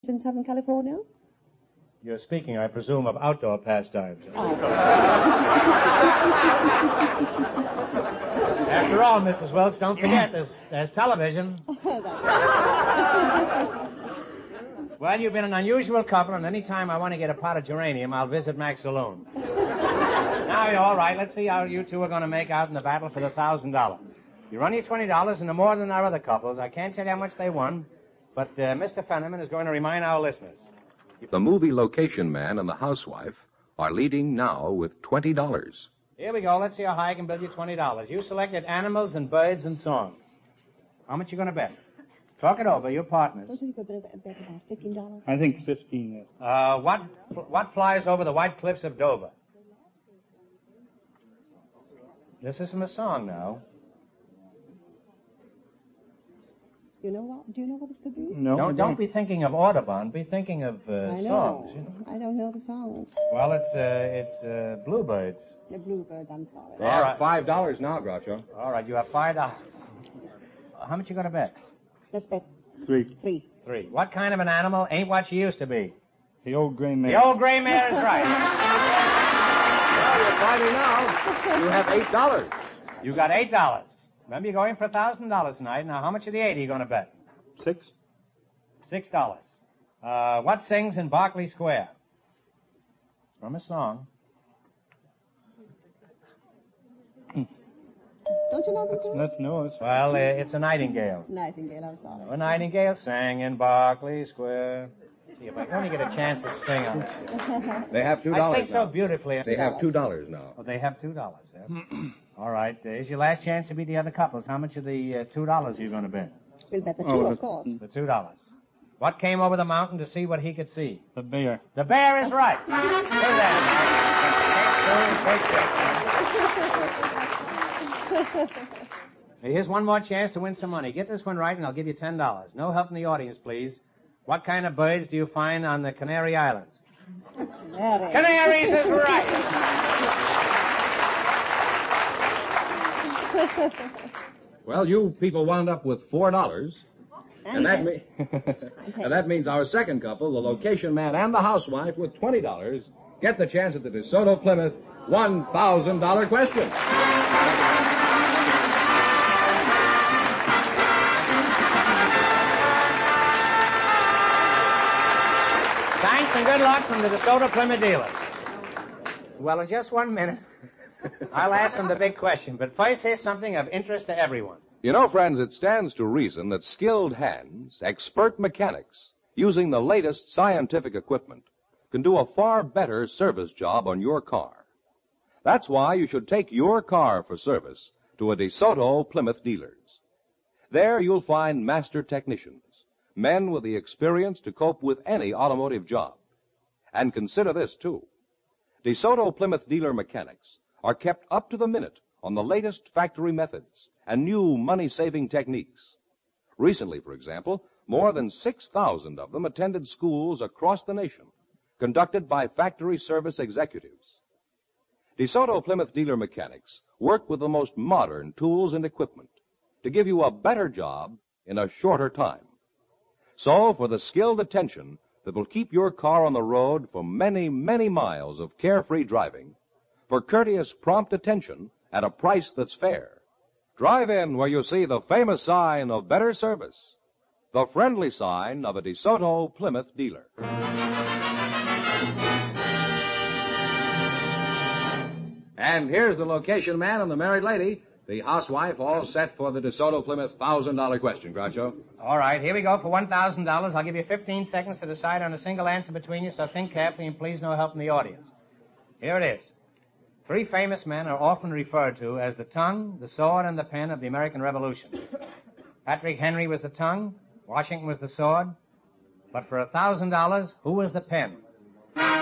in Southern California? You're speaking, I presume, of outdoor pastimes. Oh. After all, Mrs. Wilkes, don't forget, there's television. Well, you've been an unusual couple, and any time I want to get a pot of geranium, I'll visit Mac's saloon. Now, you're all right. Let's see how you two are going to make out in the battle for the $1,000. You run your $20 and no more than our other couples. I can't tell you how much they won, but Mr. Fenneman is going to remind our listeners. The movie Location Man and the Housewife are leading now with $20. Here we go. Let's see how high I can build you $20. You selected animals and birds and songs. How much you going to bet? Talk it over, your partners. Don't you bet about $15? I think 15, yes. What flies over the white cliffs of Dover? This is from a song now. Do you know what it could be? No. Don't be thinking of Audubon. Be thinking of songs. You know? I don't know the songs. Well, it's Bluebirds. The Bluebirds, I'm sorry. They have $5 now, Groucho. All right, you have $5. How much you going to bet? Let's bet 3. 3. What kind of an animal ain't what she used to be? The old gray mare. The old gray mare is right. Well, you're fighting now. You have $8. You got $8. Remember, you're going for $1,000 tonight. Now, how much of the 8 are you going to bet? 6. $6. What sings in Berkeley Square? It's from a song. Don't you know the song? Let's know it. Well, it's a nightingale. Nightingale, I'm sorry. A nightingale sang in Berkeley Square. See, if I can only get a chance to sing on this. They have $2 I sing now. so beautifully. They have $2 now. Oh, they have $2, yeah? All right. Here's your last chance to beat the other couples. How much of the $2 are you going to bet? We'll bet the 2, of course. The $2. What came over the mountain to see what he could see? The bear. The bear is right. Do that. Here's one more chance to win some money. Get this one right, and I'll give you $10. No help in the audience, please. What kind of birds do you find on the Canary Islands? Canaries is right. Well, you people wound up with $4. And that means our second couple, the Location Man and the Housewife, with $20, get the chance at the DeSoto Plymouth $1,000 question. Thanks and good luck from the DeSoto Plymouth dealers. Well, in just 1 minute, I'll ask them the big question. But first, here's something of interest to everyone. You know, friends, it stands to reason that skilled hands, expert mechanics, using the latest scientific equipment, can do a far better service job on your car. That's why you should take your car for service to a DeSoto Plymouth dealers. There you'll find master technicians, men with the experience to cope with any automotive job. And consider this, too. DeSoto Plymouth dealer mechanics are kept up to the minute on the latest factory methods and new money-saving techniques. Recently, for example, more than 6,000 of them attended schools across the nation, conducted by factory service executives. DeSoto Plymouth dealer mechanics work with the most modern tools and equipment to give you a better job in a shorter time. So, for the skilled attention that will keep your car on the road for many, many miles of carefree driving, for courteous, prompt attention at a price that's fair, drive in where you see the famous sign of better service, the friendly sign of a DeSoto Plymouth dealer. And here's the Location Man and the married lady, the housewife, all set for the DeSoto Plymouth $1,000 question, Groucho. All right, here we go for $1,000. I'll give you 15 seconds to decide on a single answer between you, so think carefully and please no help from the audience. Here it is. 3 famous men are often referred to as the tongue, the sword, and the pen of the American Revolution. Patrick Henry was the tongue, Washington was the sword, but for $1,000, who was the pen?